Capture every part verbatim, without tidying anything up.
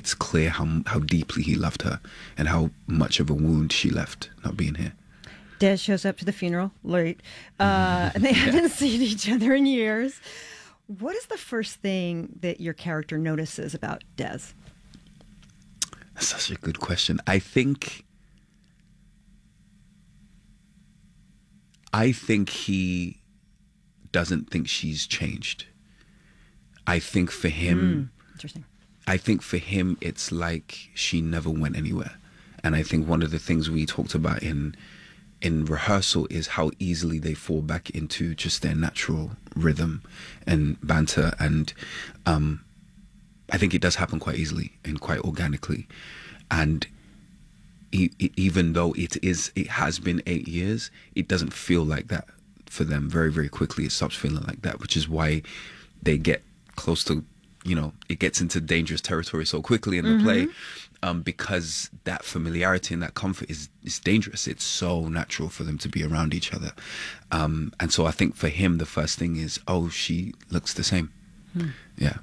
it's clear how how deeply he loved her and how much of a wound she left not being here. Des shows up to the funeral late, uh, and they Yeah. haven't seen each other in years. What is the first thing that your character notices about Des? That's such a good question. I think I think he doesn't think she's changed. I think for him, Mm, interesting. I think for him, it's like she never went anywhere. And I think one of the things we talked about in in rehearsal is how easily they fall back into just their natural rhythm and banter. And um, I think it does happen quite easily and quite organically. And e- e- even though it is, it has been eight years, it doesn't feel like that for them. Very, very quickly, it stops feeling like that, which is why they get close to, you know, it gets into dangerous territory so quickly in the Mm-hmm. play, um, because that familiarity and that comfort is, is dangerous. It's so natural for them to be around each other. Um, and so I think for him, the first thing is, oh, she looks the same. Hmm. Yeah.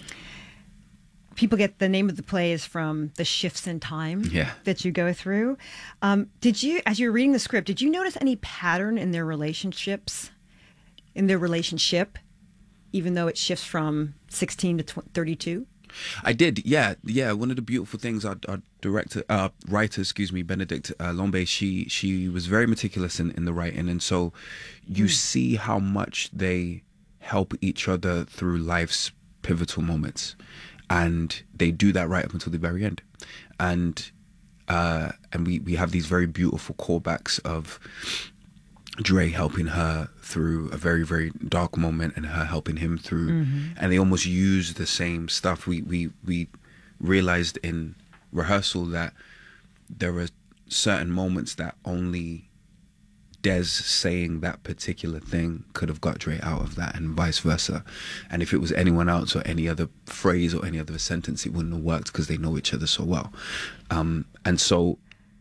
People get the name of the play is from the shifts in time Yeah. that you go through. Um, did you, as you were reading the script, did you notice any pattern in their relationships, in their relationship, even though it shifts from sixteen to thirty-two? I did, yeah, yeah. One of the beautiful things our, our director, uh, writer, excuse me, Benedict uh, Lombe, she she was very meticulous in, in the writing, and so you mm. see how much they help each other through life's pivotal moments, and they do that right up until the very end, and uh, and we we have these very beautiful callbacks of Dre helping her through a very, very dark moment and her helping him through, mm-hmm. and they almost use the same stuff. We, we, we realized in rehearsal that there are certain moments that only Des saying that particular thing could have got Dre out of that, and vice versa. And if it was anyone else or any other phrase or any other sentence, it wouldn't have worked because they know each other so well. Um, and so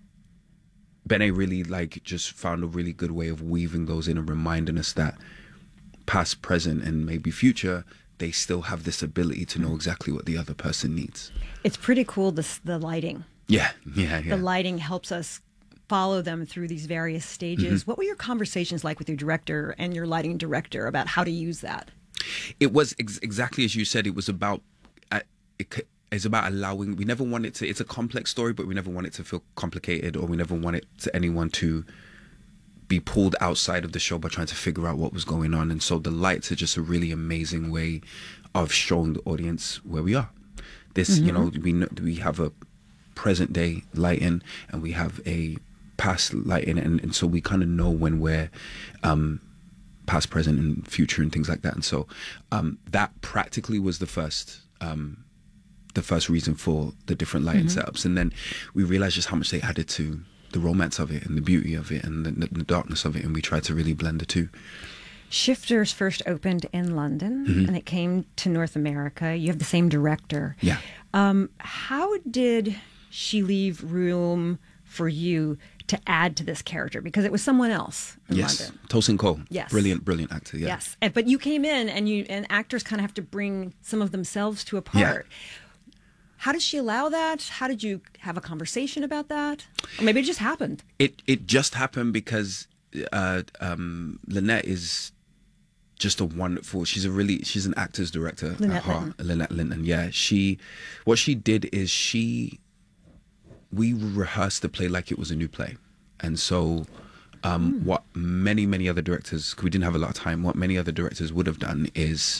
Bene really like just found a really good way of weaving those in and reminding us that past, present, and maybe future, they still have this ability to know exactly what the other person needs. It's pretty cool, this, the lighting. Yeah, yeah, yeah. The lighting helps us follow them through these various stages. Mm-hmm. What were your conversations like with your director and your lighting director about how to use that? It was ex- exactly as you said. It was about... Uh, it, It's about allowing, we never want it to, it's a complex story, but we never want it to feel complicated, or we never want it to anyone to be pulled outside of the show by trying to figure out what was going on. And so the lights are just a really amazing way of showing the audience where we are. This, mm-hmm. you know, we we have a present day lighting and we have a past lighting, and, and so we kind of know when we're um, past, present, and future and things like that. And so um, that practically was the first um the first reason for the different lighting mm-hmm. setups. And then we realized just how much they added to the romance of it and the beauty of it and the, the darkness of it, and we tried to really blend the two. Shifters first opened in London, mm-hmm. and it came to North America. You have the same director. Yeah. Um, how did she leave room for you to add to this character? Because it was someone else in yes. London. Tosin Cole. Yes. Brilliant, brilliant actor, yeah. Yes. And, but you came in, and you and actors kind of have to bring some of themselves to a part. Yeah. How did she allow that? How did you have a conversation about that? Or maybe it just happened. It it just happened because uh, um, Lynette is just a wonderful, she's a really, she's an actor's director Lynette at heart. Linton. Lynette Linton, yeah. She, what she did is she, we rehearsed the play like it was a new play. And so um, mm. what many, many other directors, because we didn't have a lot of time, what many other directors would have done is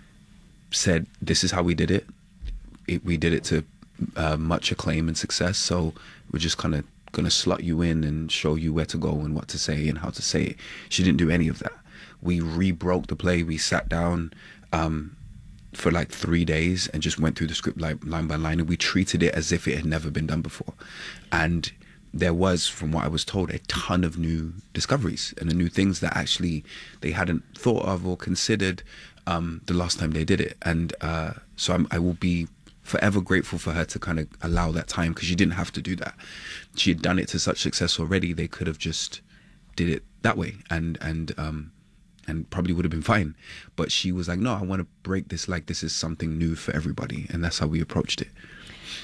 said, this is how we did it. It, we did it to uh, much acclaim and success, so we're just kind of going to slot you in and show you where to go and what to say and how to say it. She didn't do any of that. We re-broke the play. We sat down um, for like three days and just went through the script like, line by line, and we treated it as if it had never been done before. And there was, from what I was told, a ton of new discoveries and the new things that actually they hadn't thought of or considered um, the last time they did it. And uh, so I'm, I will be forever grateful for her to kind of allow that time, because she didn't have to do that. She had done it to such success already. They could have just did it that way and and um and probably would have been fine. But she was like, no, I want to break this like this is something new for everybody, and that's how we approached it.